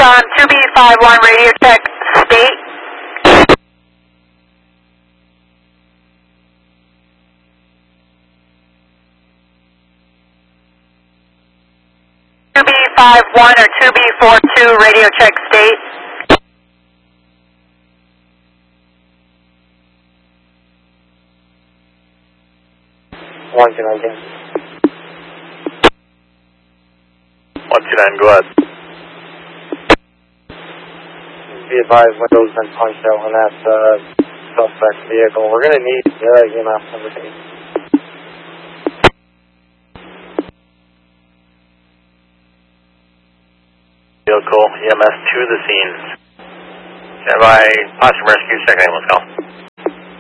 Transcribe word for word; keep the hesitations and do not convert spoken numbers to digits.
Recon two B five one, radio check, state. two B five one or two B four two, radio check, state. one two nine, again. one two nine, go ahead. Be advised, windows been punched out on that uh, suspect vehicle. We're going to need uh, E M S number eight. Vehicle, E M S to the scene. Stand by, possible rescue, second ambulance call.